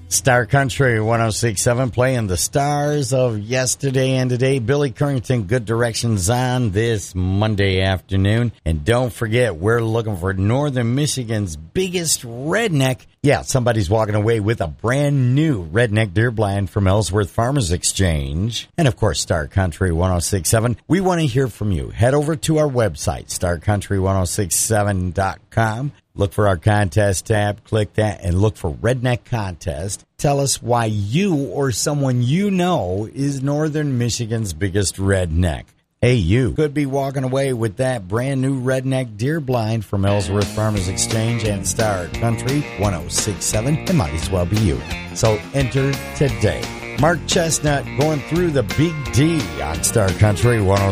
Star Country 106.7 playing the stars of yesterday and today. Billy Currington, Good Directions on this Monday afternoon. And don't forget, we're looking for Northern Michigan's biggest redneck. Yeah, somebody's walking away with a brand new redneck deer blind from Ellsworth Farmers Exchange. And of course, Star Country 106.7. We want to hear from you. Head over to our website, starcountry1067.com. Look for our contest tab, click that, and look for Redneck Contest. Tell us why you or someone you know is Northern Michigan's biggest redneck. Hey, you could be walking away with that brand new redneck deer blind from Ellsworth Farmers Exchange and Star Country 106.7. It might as well be you. So enter today. Mark Chestnut going through the Big D on Star Country 106.7.